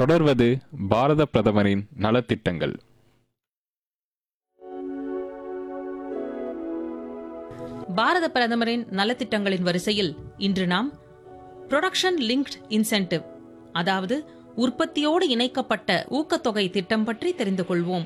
தொடர்வது பாரத பிரதமரின் நலத்திட்டங்கள். பாரத பிரதமரின் நலத்திட்டங்களின் வரிசையில் இன்று நாம் புரொடக்ஷன் லிங்க்ட் இன்சென்டிவ், அதாவது உற்பத்தியோடு இணைக்கப்பட்ட ஊக்கத்தொகை திட்டம் பற்றி தெரிந்து கொள்வோம்.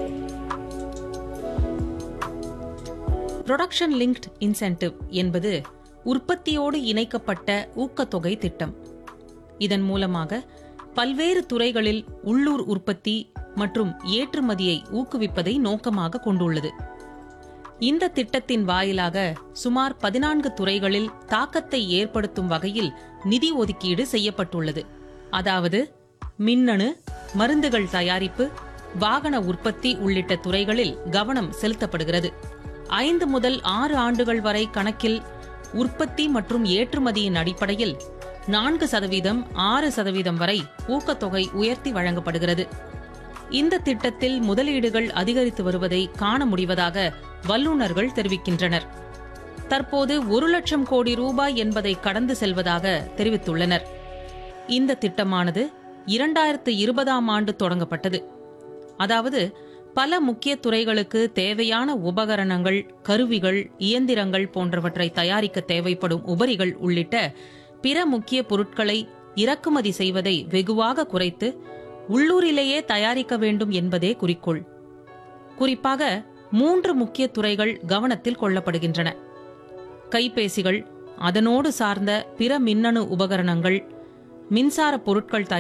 புரொடக்ஷன் லிங்க்ட் இன்சென்டிவ் என்பது உற்பத்தியோடு இணைக்கப்பட்ட ஊக்கத்தொகை திட்டம். இதன் மூலமாக பல்வேறு துறைகளில் உள்ளூர் உற்பத்தி மற்றும் ஏற்றுமதியை ஊக்குவிப்பதை நோக்கமாக கொண்டுள்ளது. இந்த திட்டத்தின் வாயிலாக சுமார் 14 துறைகளில் தாக்கத்தை ஏற்படுத்தும் வகையில் நிதி ஒதுக்கீடு செய்யப்பட்டுள்ளது. அதாவது மின்னணு, மருந்துகள் தயாரிப்பு, வாகன உற்பத்தி உள்ளிட்ட துறைகளில் கவனம் செலுத்தப்படுகிறது. 5 முதல் 6 ஆண்டுகள் வரை கணக்கில் உற்பத்தி மற்றும் ஏற்றுமதியின் அடிப்படையில் 4%, 6% வரை ஊக்கத்தொகை உயர்த்தி வழங்கப்படுகிறது. இந்த திட்டத்தில் முதலீடுகள் அதிகரித்து வருவதை காண முடிவதாக வல்லுநர்கள் தெரிவிக்கின்றனர். தற்போது 1 லட்சம் கோடி ரூபாய் என்பதை கடந்து செல்வதாக தெரிவித்துள்ளனர். இந்த திட்டமானது 2020ஆம் ஆண்டு தொடங்கப்பட்டது. அதாவது பல முக்கிய துறைகளுக்கு தேவையான உபகரணங்கள், கருவிகள், இயந்திரங்கள் போன்றவற்றை தயாரிக்க தேவைப்படும் உபரிகள் உள்ளிட்ட பிற முக்கிய பொருட்களை இறக்குமதி செய்வதை வெகுவாக குறைத்து உள்ளூரிலேயே தயாரிக்க வேண்டும் என்பதே குறிக்கோள். குறிப்பாக 3 முக்கிய துறைகள் கவனத்தில் கொள்ளப்படுகின்றன. கைபேசிகள், அதனோடு சார்ந்த பிற மின்னணு உபகரணங்கள், மின்சார பொருட்கள்